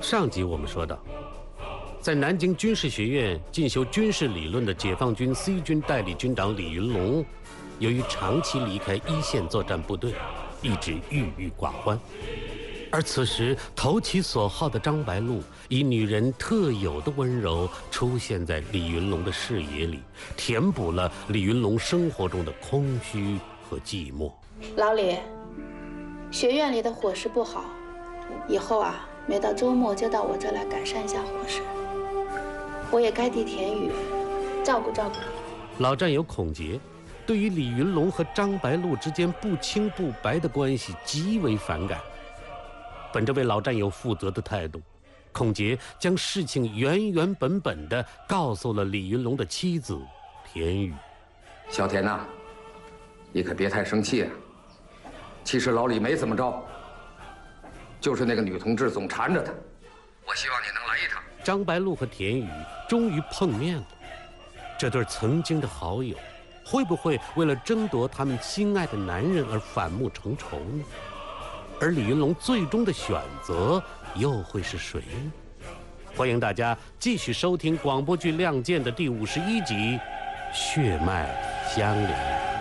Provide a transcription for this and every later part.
上集我们说到，在南京军事学院进修军事理论的解放军 C 军代理军长李云龙，由于长期离开一线作战部队，一直郁郁寡欢。而此时投其所好的张白露，以女人特有的温柔出现在李云龙的视野里，填补了李云龙生活中的空虚和寂寞。 老李，学院里的伙食不好，以后啊，每到周末就到我这来改善一下伙食。我也该替田雨照顾照顾你。 老战友孔杰对于李云龙和张白露之间不清不白的关系极为反感。本着为老战友负责的态度，孔杰将事情原原本本地告诉了李云龙的妻子田雨。 小田呐，你可别太生气啊。其实老李没怎么着，就是那个女同志总缠着他。我希望你能来一趟。 张白露和田雨终于碰面了，这对曾经的好友，会不会为了争夺他们心爱的男人而反目成仇呢？而李云龙最终的选择又会是谁呢？欢迎大家继续收听广播剧《亮剑》的第51集《血脉相连》。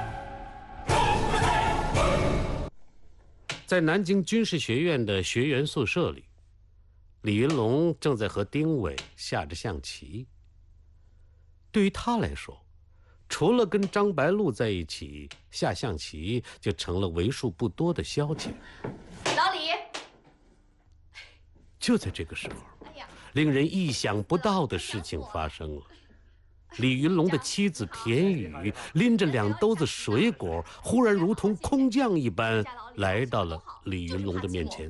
在南京军事学院的学员宿舍里，李云龙正在和丁伟下着象棋。对于他来说，除了跟张白露在一起下象棋，就成了为数不多的消遣。 老李， 就在这个时候，令人意想不到的事情发生了。李云龙的妻子田雨拎着2兜子水果，忽然如同空降一般来到了李云龙的面前。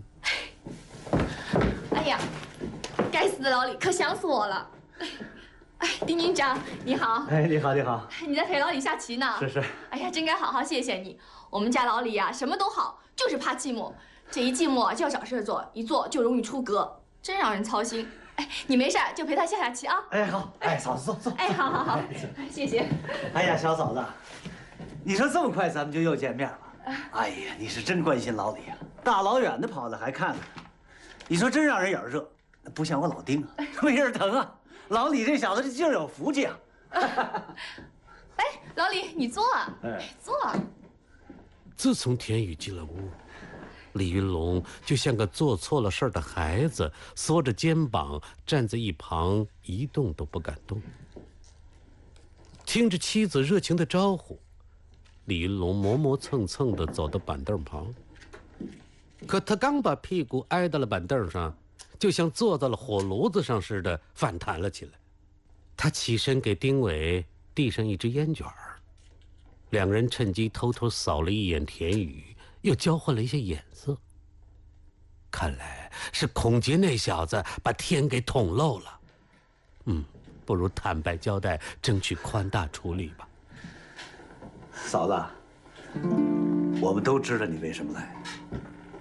哎呀，该死的老李，可想死我了！哎，丁军长，你好。 哎，你好，你好。 你在陪老李下棋呢？ 是是。 哎呀，真该好好谢谢你。我们家老李啊，什么都好，就是怕寂寞。这一寂寞就要找事做，一做就容易出格，真让人操心。哎，你没事就陪他下棋啊。 哎，好。哎，嫂子坐坐。 哎，好好好，谢谢。 哎呀，小嫂子，你说这么快咱们就又见面了？哎呀，你是真关心老李啊，大老远的跑来还看看。你说真让人眼热，不像我老丁啊，没人疼啊。老李这小子这劲儿有福气啊！ 哎，老李，你坐啊，坐。 自从田雨进了屋，李云龙就像个做错了事的孩子，缩着肩膀站在一旁，一动都不敢动。听着妻子热情的招呼，李云龙磨磨蹭蹭地走到板凳旁。可他刚把屁股挨到了板凳上，就像坐到了火炉子上似的反弹了起来。他起身给丁伟递上一支烟卷儿，两人趁机偷偷扫了一眼田雨，又交换了一些眼色。看来是孔杰那小子把天给捅漏了。不如坦白交代，争取宽大处理吧。 嫂子，我们都知道你为什么来。